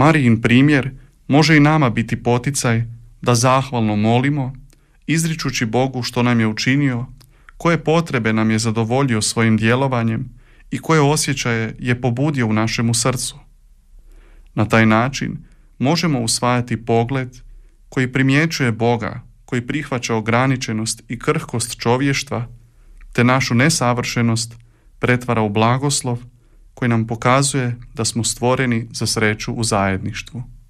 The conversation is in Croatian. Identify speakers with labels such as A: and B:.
A: Marijin primjer može i nama biti poticaj da zahvalno molimo, izričući Bogu što nam je učinio, koje potrebe nam je zadovoljio svojim djelovanjem i koje osjećaje je pobudio u našemu srcu. Na taj način možemo usvajati pogled koji primjećuje Boga, koji prihvaća ograničenost i krhkost čovještva, te našu nesavršenost pretvara u blagoslov koji nam pokazuje da smo stvoreni za sreću u zajedništvu.